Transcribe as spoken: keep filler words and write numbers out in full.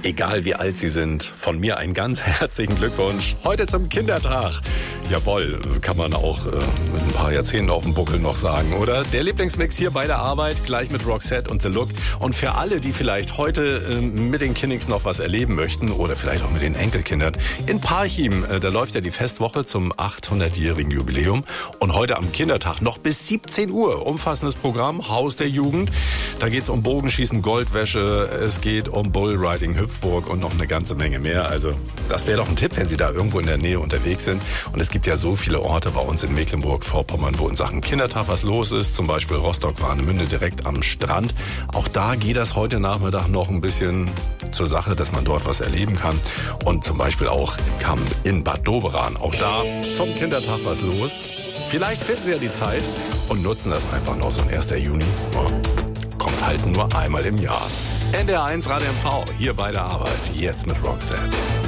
Egal wie alt Sie sind, von mir einen ganz herzlichen Glückwunsch. Heute zum Kindertag. Jawohl, kann man auch äh, mit ein paar Jahrzehnten auf dem Buckel noch sagen, oder? Der Lieblingsmix hier bei der Arbeit, gleich mit Roxette und The Look. Und für alle, die vielleicht heute äh, mit den Kindings noch was erleben möchten oder vielleicht auch mit den Enkelkindern, in Parchim, äh, da läuft ja die Festwoche zum achthundertjährigen Jubiläum. Und heute am Kindertag noch bis siebzehn Uhr. Umfassendes Programm, Haus der Jugend. Da geht es um Bogenschießen, Goldwäsche, es geht um Bullriding, Hüpfburg und noch eine ganze Menge mehr. Also das wäre doch ein Tipp, wenn Sie da irgendwo in der Nähe unterwegs sind. Und es gibt ja so viele Orte bei uns in Mecklenburg-Vorpommern, wo in Sachen Kindertag was los ist. Zum Beispiel Rostock-Warnemünde direkt am Strand. Auch da geht das heute Nachmittag noch ein bisschen zur Sache, dass man dort was erleben kann. Und zum Beispiel auch im Camp in Bad Doberan. Auch da zum Kindertag was los. Vielleicht finden Sie ja die Zeit und nutzen das einfach noch. So ein erster Juni. Oh, kommt halt nur einmal im Jahr. N D R eins Radio M V, hier bei der Arbeit. Jetzt mit Roxette.